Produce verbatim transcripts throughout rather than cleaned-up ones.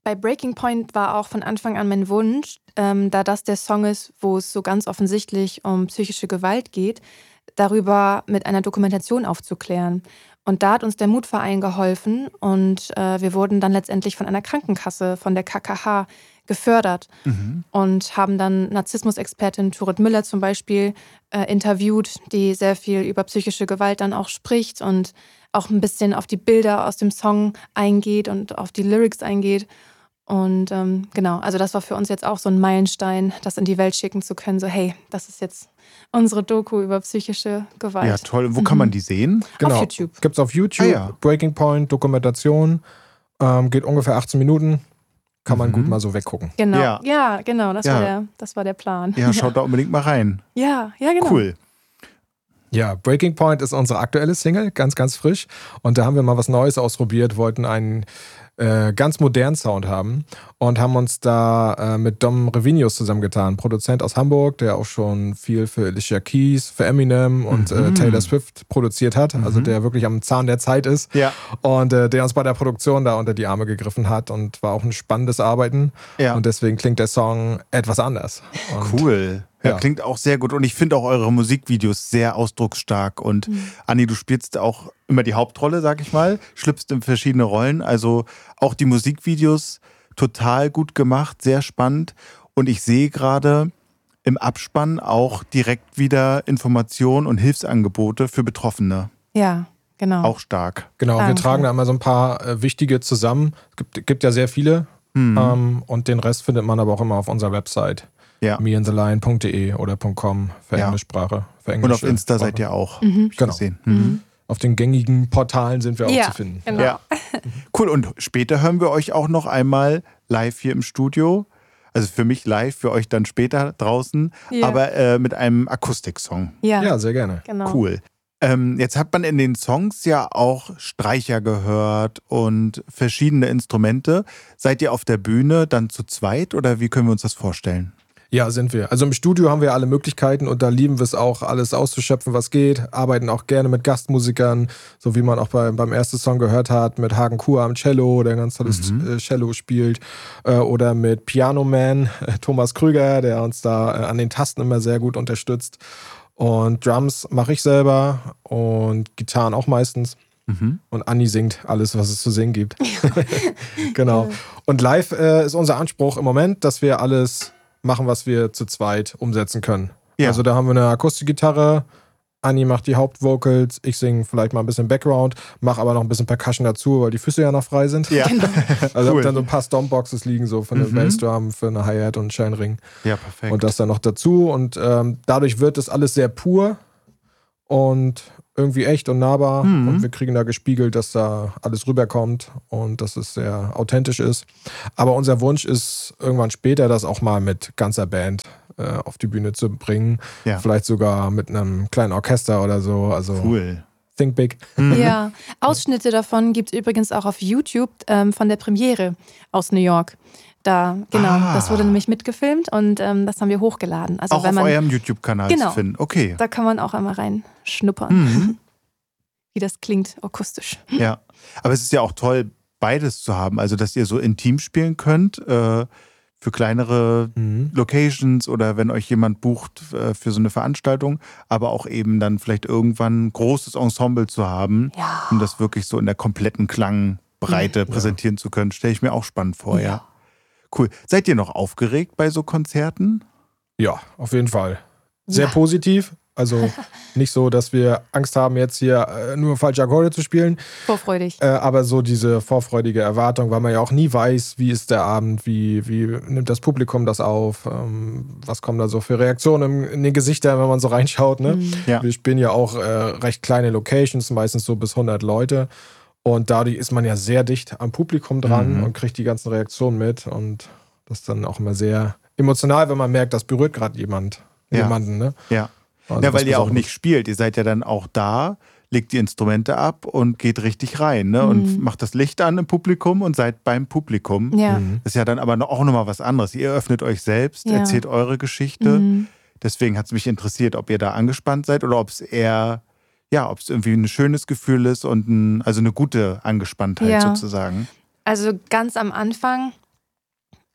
Bei Breaking Point war auch von Anfang an mein Wunsch, ähm, da das der Song ist, wo es so ganz offensichtlich um psychische Gewalt geht, darüber mit einer Dokumentation aufzuklären. Und da hat uns der Mutverein geholfen und äh, wir wurden dann letztendlich von einer Krankenkasse, von der K K H, gefördert mhm. und haben dann Narzissmusexpertin Turit Müller zum Beispiel äh, interviewt, die sehr viel über psychische Gewalt dann auch spricht und auch ein bisschen auf die Bilder aus dem Song eingeht und auf die Lyrics eingeht. Und ähm, genau, also das war für uns jetzt auch so ein Meilenstein, das in die Welt schicken zu können. So, hey, das ist jetzt unsere Doku über psychische Gewalt. Ja, toll. Wo mhm. kann man die sehen? Genau. Auf YouTube. Gibt's auf YouTube. Ah, ja. Breaking Point, Dokumentation. Ähm, geht ungefähr achtzehn Minuten. Kann man mhm. gut mal so weggucken. Genau, ja, ja genau, das, ja. War der, das war der Plan. Ja, schaut ja. da unbedingt mal rein. Ja, ja, genau. Cool. Ja, Breaking Point ist unsere aktuelle Single, ganz, ganz frisch. Und da haben wir mal was Neues ausprobiert, wollten einen äh, ganz modernen Sound haben und haben uns da äh, mit Dom Revinius zusammengetan, Produzent aus Hamburg, der auch schon viel für Alicia Keys, für Eminem und mhm. äh, Taylor Swift produziert hat, mhm. also der wirklich am Zahn der Zeit ist ja. und äh, der uns bei der Produktion da unter die Arme gegriffen hat und war auch ein spannendes Arbeiten ja. und deswegen klingt der Song etwas anders. Und cool. Ja, ja, klingt auch sehr gut und ich finde auch eure Musikvideos sehr ausdrucksstark und mhm. Anni, du spielst auch immer die Hauptrolle, sag ich mal, schlüpfst in verschiedene Rollen, also auch die Musikvideos total gut gemacht, sehr spannend und ich sehe gerade im Abspann auch direkt wieder Informationen und Hilfsangebote für Betroffene. Ja, genau. Auch stark. Genau, Danke. Wir tragen da immer so ein paar äh, wichtige zusammen, es gibt, gibt ja sehr viele mhm. ähm, und den Rest findet man aber auch immer auf unserer Website. Ja. me and the lion punkt de oder .com für ja. Englischsprache. Für und auf Insta Sprache. Seid ihr auch. Mhm. Genau. Gesehen. Mhm. Mhm. Auf den gängigen Portalen sind wir auch ja, zu finden. Genau. Ja. Cool, und später hören wir euch auch noch einmal live hier im Studio. Also für mich live, für euch dann später draußen, ja. aber äh, mit einem Akustiksong. Ja, ja sehr gerne. Genau. Cool. Ähm, jetzt hat man in den Songs ja auch Streicher gehört und verschiedene Instrumente. Seid ihr auf der Bühne dann zu zweit oder wie können wir uns das vorstellen? Ja, sind wir. Also im Studio haben wir alle Möglichkeiten und da lieben wir es auch, alles auszuschöpfen, was geht. Arbeiten auch gerne mit Gastmusikern, so wie man auch bei, beim ersten Song gehört hat, mit Hagen Kur am Cello, der ein ganz tolles mhm. Cello spielt. Äh, oder mit Piano Man, äh, Thomas Krüger, der uns da äh, an den Tasten immer sehr gut unterstützt. Und Drums mache ich selber und Gitarren auch meistens. Mhm. Und Anni singt alles, was es zu singen gibt. Genau. Und live äh, ist unser Anspruch im Moment, dass wir alles machen, was wir zu zweit umsetzen können. Ja. Also da haben wir eine Akustikgitarre, Anni macht die Hauptvocals, ich singe vielleicht mal ein bisschen Background, mache aber noch ein bisschen Percussion dazu, weil die Füße ja noch frei sind. Ja. Genau. Also cool. hab dann so ein paar Stompboxes liegen, so für eine mhm. Bassdrum, für eine Hi-Hat und einen Chainring. Ja, perfekt. Und das dann noch dazu und ähm, dadurch wird das alles sehr pur und irgendwie echt und nahbar mhm. und wir kriegen da gespiegelt, dass da alles rüberkommt und dass es sehr authentisch ist. Aber unser Wunsch ist irgendwann später, das auch mal mit ganzer Band äh, auf die Bühne zu bringen. Ja. Vielleicht sogar mit einem kleinen Orchester oder so. Also cool. Think big. Mhm. Ja, Ausschnitte davon gibt es übrigens auch auf YouTube ähm, von der Premiere aus New York. Da, genau, ah. das wurde nämlich mitgefilmt und ähm, das haben wir hochgeladen. Also, auch wenn man, auf eurem YouTube-Kanal genau, zu finden. Okay. Da kann man auch einmal reinschnuppern, mhm. wie das klingt akustisch. Ja, aber es ist ja auch toll, beides zu haben. Also, dass ihr so intim spielen könnt äh, für kleinere mhm. Locations oder wenn euch jemand bucht äh, für so eine Veranstaltung, aber auch eben dann vielleicht irgendwann ein großes Ensemble zu haben, ja. um das wirklich so in der kompletten Klangbreite ja. präsentieren zu können. Stelle ich mir auch spannend vor, ja. ja. Cool. Seid ihr noch aufgeregt bei so Konzerten? Ja, auf jeden Fall. Sehr ja. positiv. Also nicht so, dass wir Angst haben, jetzt hier äh, nur falsche Akkorde zu spielen. Vorfreudig. Äh, aber so diese vorfreudige Erwartung, weil man ja auch nie weiß, wie ist der Abend, wie, wie nimmt das Publikum das auf, ähm, was kommen da so für Reaktionen in den Gesichtern, wenn man so reinschaut. Ne? Mhm. Ja. Wir spielen ja auch äh, recht kleine Locations, meistens so bis hundert Leute. Und dadurch ist man ja sehr dicht am Publikum dran mhm. und kriegt die ganzen Reaktionen mit. Und das ist dann auch immer sehr emotional, wenn man merkt, das berührt gerade jemand, ja. jemanden. Ne? Ja, also ja weil ihr auch nicht spielt. Ihr seid ja dann auch da, legt die Instrumente ab und geht richtig rein. Ne? Mhm. Und macht das Licht an im Publikum und seid beim Publikum. Ja. Mhm. Das ist ja dann aber auch nochmal was anderes. Ihr öffnet euch selbst, ja. erzählt eure Geschichte. Mhm. Deswegen hat es mich interessiert, ob ihr da angespannt seid oder ob es eher... Ja, ob es irgendwie ein schönes Gefühl ist und ein, also eine gute Angespanntheit ja. sozusagen. Also ganz am Anfang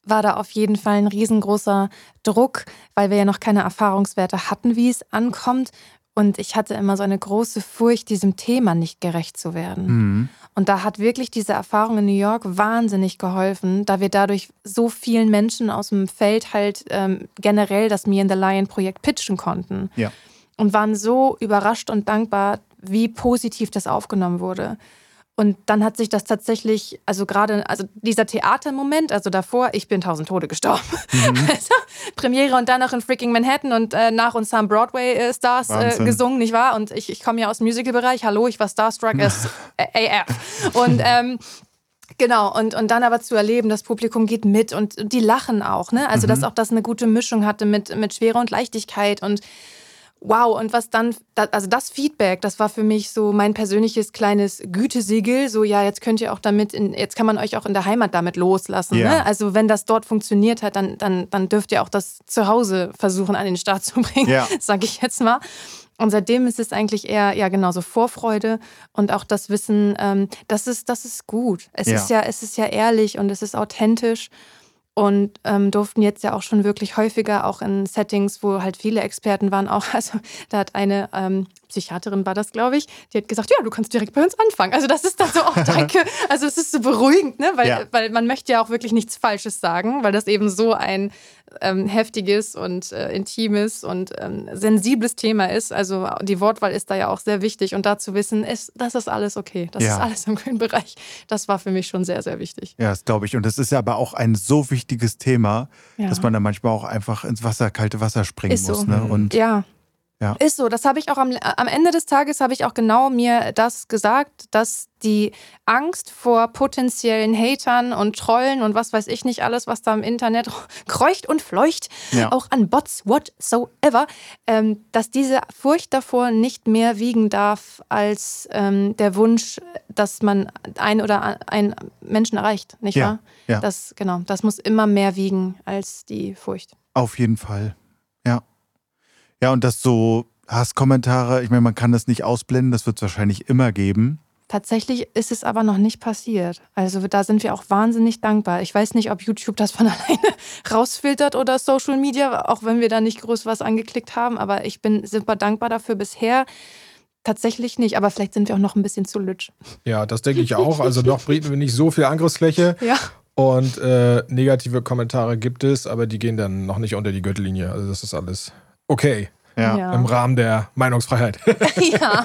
war da auf jeden Fall ein riesengroßer Druck, weil wir ja noch keine Erfahrungswerte hatten, wie es ankommt. Und ich hatte immer so eine große Furcht, diesem Thema nicht gerecht zu werden. Mhm. Und da hat wirklich diese Erfahrung in New York wahnsinnig geholfen, da wir dadurch so vielen Menschen aus dem Feld halt ähm, generell das Me and the Lion Projekt pitchen konnten. Ja. Und waren so überrascht und dankbar, wie positiv das aufgenommen wurde. Und dann hat sich das tatsächlich, also gerade, also dieser Theatermoment, also davor, ich bin tausend Tode gestorben. Mhm. Also, Premiere und dann noch in freaking Manhattan und äh, nach uns haben Broadway-Stars äh, gesungen, nicht wahr? Und ich, ich komme ja aus dem Musical-Bereich, hallo, ich war starstruck as A F. Und ähm, genau, und, und dann aber zu erleben, das Publikum geht mit und die lachen auch, ne? Also, mhm. dass auch das eine gute Mischung hatte mit, mit Schwere und Leichtigkeit und wow, und was dann, also das Feedback, das war für mich so mein persönliches kleines Gütesiegel, so ja, jetzt könnt ihr auch damit, in, jetzt kann man euch auch in der Heimat damit loslassen. Yeah. Ne? Also wenn das dort funktioniert hat, dann, dann, dann dürft ihr auch das zu Hause versuchen an den Start zu bringen, yeah. sage ich jetzt mal. Und seitdem ist es eigentlich eher, ja genau, so Vorfreude und auch das Wissen, ähm, das ist, das ist gut. Es, yeah. ist ja, es ist ja ehrlich und es ist authentisch. Und ähm, durften jetzt ja auch schon wirklich häufiger auch in Settings, wo halt viele Experten waren, auch, also da hat eine ähm, Psychiaterin war das, glaube ich, die hat gesagt, ja, du kannst direkt bei uns anfangen. Also das ist dann so auch, danke, also es ist so beruhigend, ne? weil, ja. weil man möchte ja auch wirklich nichts Falsches sagen, weil das eben so ein ähm, heftiges und äh, intimes und ähm, sensibles Thema ist. Also die Wortwahl ist da ja auch sehr wichtig und da zu wissen, ist, das ist alles okay, das ja. ist alles im grünen Bereich. Das war für mich schon sehr, sehr wichtig. Ja, das glaube ich. Und das ist ja aber auch ein so wichtiges Thema, ja. dass man da manchmal auch einfach ins Wasser, kalte Wasser springen ist muss. So. Ne? Und ja. Ja. Ist so, das habe ich auch am, am Ende des Tages habe ich auch genau mir das gesagt, dass die Angst vor potenziellen Hatern und Trollen und was weiß ich nicht alles, was da im Internet kreucht und fleucht, ja. auch an Bots, whatsoever, ähm, dass diese Furcht davor nicht mehr wiegen darf als ähm, der Wunsch, dass man ein oder einen Menschen erreicht, nicht ja. wahr? Ja. Das, genau, das muss immer mehr wiegen als die Furcht. Auf jeden Fall, ja. Ja, und das so Hasskommentare, ich meine, man kann das nicht ausblenden, das wird es wahrscheinlich immer geben. Tatsächlich ist es aber noch nicht passiert. Also da sind wir auch wahnsinnig dankbar. Ich weiß nicht, ob YouTube das von alleine rausfiltert oder Social Media, auch wenn wir da nicht groß was angeklickt haben, aber ich bin super dankbar dafür bisher. Tatsächlich nicht, aber vielleicht sind wir auch noch ein bisschen zu lütsch. Ja, das denke ich auch. Also noch bieten wir nicht so viel Angriffsfläche. Ja. Und äh, negative Kommentare gibt es, aber die gehen dann noch nicht unter die Gürtellinie. Also das ist alles okay. Ja. Ja. Im Rahmen der Meinungsfreiheit. Ja.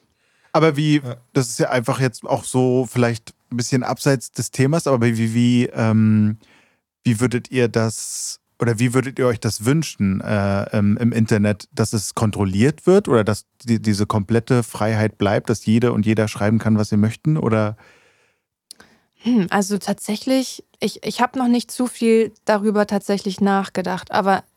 Aber wie, das ist ja einfach jetzt auch so vielleicht ein bisschen abseits des Themas, aber wie, wie, ähm, wie würdet ihr das oder wie würdet ihr euch das wünschen äh, im, im Internet, dass es kontrolliert wird oder dass die, diese komplette Freiheit bleibt, dass jede und jeder schreiben kann, was sie möchten? Oder? Also tatsächlich, ich, ich habe noch nicht zu viel darüber tatsächlich nachgedacht, aber